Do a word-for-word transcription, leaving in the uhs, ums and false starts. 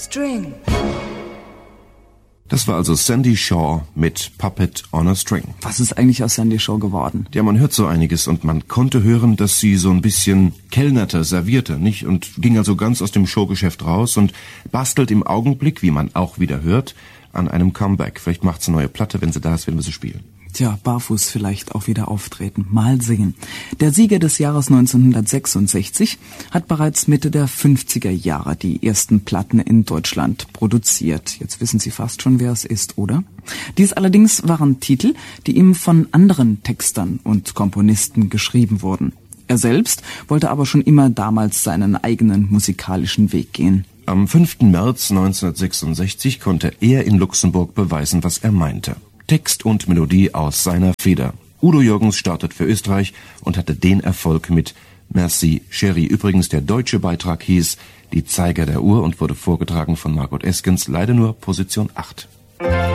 String. Das war also Sandie Shaw mit Puppet on a String. Was ist eigentlich aus Sandie Shaw geworden? Ja, man hört so einiges und man konnte hören, dass sie so ein bisschen kellnerte, servierte, nicht? Und ging also ganz aus dem Showgeschäft raus und bastelt im Augenblick, wie man auch wieder hört, an einem Comeback. Vielleicht macht sie eine neue Platte, wenn sie da ist, werden wir sie spielen. Tja, barfuß vielleicht auch wieder auftreten. Mal sehen. Der Sieger des Jahres neunzehnhundertsechsundsechzig hat bereits Mitte der fünfziger Jahre die ersten Platten in Deutschland produziert. Jetzt wissen Sie fast schon, wer es ist, oder? Dies allerdings waren Titel, die ihm von anderen Textern und Komponisten geschrieben wurden. Er selbst wollte aber schon immer damals seinen eigenen musikalischen Weg gehen. Am fünften März neunzehnhundertsechsundsechzig konnte er in Luxemburg beweisen, was er meinte. Text und Melodie aus seiner Feder. Udo Jürgens startet für Österreich und hatte den Erfolg mit Merci Chérie. Übrigens, der deutsche Beitrag hieß Die Zeiger der Uhr und wurde vorgetragen von Margot Eskens, leider nur Position acht.